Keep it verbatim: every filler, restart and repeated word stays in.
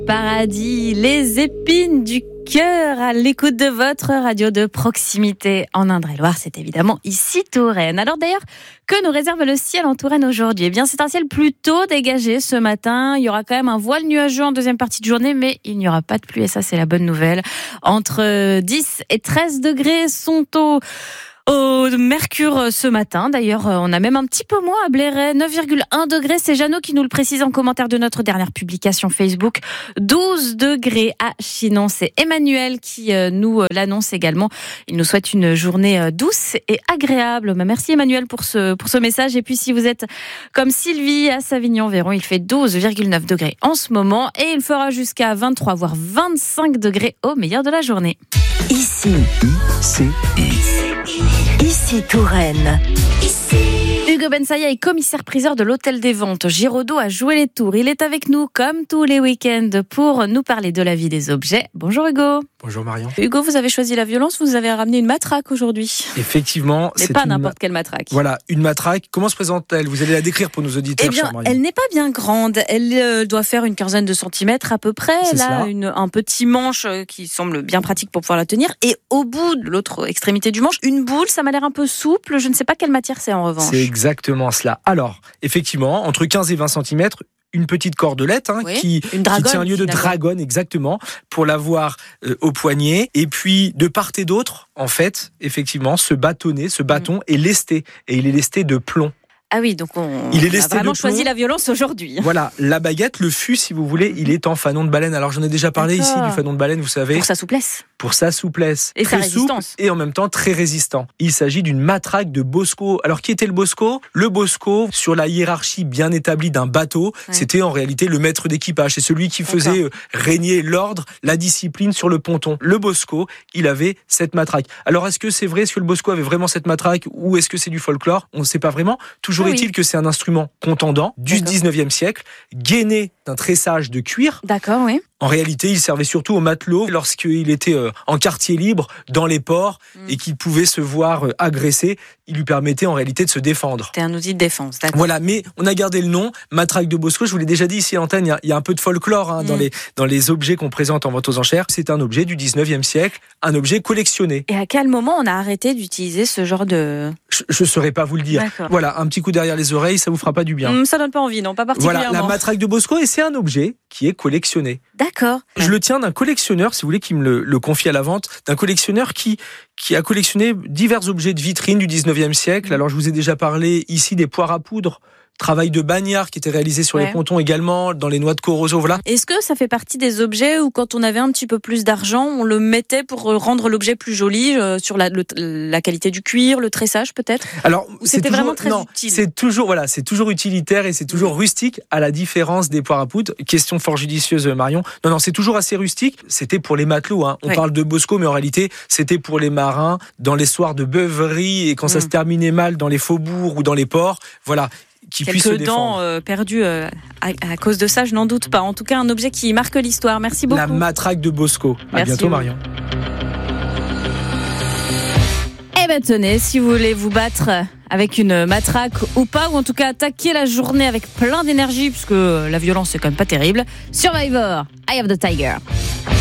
Paradis, les épines du cœur à l'écoute de votre radio de proximité en Indre-et-Loire, c'est évidemment ici Touraine. Alors d'ailleurs, que nous réserve le ciel en Touraine aujourd'hui ? Eh bien, c'est un ciel plutôt dégagé ce matin. Il y aura quand même un voile nuageux en deuxième partie de journée, mais il n'y aura pas de pluie et ça, c'est la bonne nouvelle. Entre dix et treize degrés sont au... Au Mercure ce matin, d'ailleurs, on a même un petit peu moins à Bléré, neuf virgule un degrés. C'est Jeannot qui nous le précise en commentaire de notre dernière publication Facebook. douze degrés à Chinon. C'est Emmanuel qui nous l'annonce également. Il nous souhaite une journée douce et agréable. Merci Emmanuel pour ce, pour ce message. Et puis si vous êtes comme Sylvie à Savignon-Véron, il fait douze virgule neuf degrés en ce moment et il fera jusqu'à vingt-trois voire vingt-cinq degrés au meilleur de la journée. Ici, ici, ici Touraine. Ici. Hugo Bensaya est commissaire-priseur de l'Hôtel des Ventes Giraudoux à Jouer-les-Tours. Il est avec nous comme tous les week-ends pour nous parler de la vie des objets. Bonjour Hugo. Bonjour Marion. Hugo, vous avez choisi la violence, vous avez ramené une matraque aujourd'hui. Effectivement. Mais c'est pas une... n'importe quelle matraque. Voilà, une matraque. Comment se présente-t-elle ? Vous allez la décrire pour nos auditeurs. Eh bien, elle n'est pas bien grande. Elle euh, doit faire une quinzaine de centimètres à peu près. C'est Elle a cela. une, un petit manche qui semble bien pratique pour pouvoir la tenir. Et au bout de l'autre extrémité du manche, une boule, ça m'a l'air un peu souple. Je ne sais pas quelle matière c'est en revanche. C'est exactement cela. Alors, effectivement, entre quinze et vingt centimètres, une petite cordelette hein, Oui, qui, une dragonne, qui tient lieu de finalement. dragonne, exactement, pour l'avoir euh, au poignet. Et puis, de part et d'autre, en fait, effectivement, ce bâtonnet, ce bâton mmh. est lesté. Et il est lesté de plomb. Ah oui, donc on, il est on a lesté vraiment de plomb. choisi la violence aujourd'hui. Voilà, la baguette, le fût, si vous voulez, il est en fanon de baleine. Alors, j'en ai déjà parlé D'accord. ici du fanon de baleine, vous savez. Pour sa souplesse. Pour sa souplesse. Et sa très souple résistance. et en même temps très résistant. Il s'agit d'une matraque de Bosco. Alors, qui était le Bosco ? Le Bosco, sur la hiérarchie bien établie d'un bateau, ouais. c'était en réalité le maître d'équipage. C'est celui qui faisait euh, régner l'ordre, la discipline sur le ponton. Le Bosco, il avait cette matraque. Alors, est-ce que c'est vrai ? Est-ce que le Bosco avait vraiment cette matraque ou est-ce que c'est du folklore ? On ne sait pas vraiment. Toujours ah, est-il oui. que c'est un instrument contendant du D'accord. dix-neuvième siècle, gainé d'un tressage de cuir. D'accord, oui. En réalité, il servait surtout aux matelots lorsqu'il était en quartier libre, dans les ports, mmh. et qu'il pouvait se voir agressé. Il lui permettait en réalité de se défendre. C'était un outil de défense, d'accord. Voilà, mais on a gardé le nom, matraque de Bosco. Je vous l'ai déjà dit ici à l'antenne, il y a, il y a un peu de folklore hein, mmh. dans, les, dans les objets qu'on présente en vente aux enchères. C'est un objet du dix-neuvième siècle, un objet collectionné. Et à quel moment on a arrêté d'utiliser ce genre de... Je ne saurais pas vous le dire. D'accord. Voilà, un petit coup derrière les oreilles, ça vous fera pas du bien. Mmh, ça donne pas envie, non, pas particulièrement. Voilà, la matraque de Bosco, et c'est un objet qui est collectionné. D'accord. Je le tiens d'un collectionneur, si vous voulez, qui me le, le confie à la vente, d'un collectionneur qui, qui a collectionné divers objets de vitrine du dix-neuvième siècle. Alors, je vous ai déjà parlé ici des poires à poudre, travail de bagnard qui était réalisé sur ouais. les pontons également, dans les noix de Corozzo, voilà. Est-ce que ça fait partie des objets où quand on avait un petit peu plus d'argent, on le mettait pour rendre l'objet plus joli, euh, sur la, le, la qualité du cuir, le tressage peut-être ? Alors, ou c'était toujours, vraiment très non, utile. C'est toujours, voilà, c'est toujours utilitaire et c'est toujours mmh. rustique, à la différence des poires à poudre. Question fort judicieuse, Marion. Non, non, c'est toujours assez rustique. C'était pour les matelots, hein. On ouais. parle de Bosco, mais en réalité, c'était pour les marins, dans les soirs de beuverie et quand mmh. ça se terminait mal dans les faubourgs ou dans les ports. Voilà. Qui puisse se Quelques défendre. dents euh, perdues euh, à, à cause de ça, je n'en doute pas. En tout cas, un objet qui marque l'histoire. Merci beaucoup. La matraque de Bosco. Merci à bientôt, Marion. Eh ben tenez, si vous voulez vous battre avec une matraque ou pas, ou en tout cas attaquer la journée avec plein d'énergie, puisque la violence c'est quand même pas terrible. Survivor, Eye of the Tiger.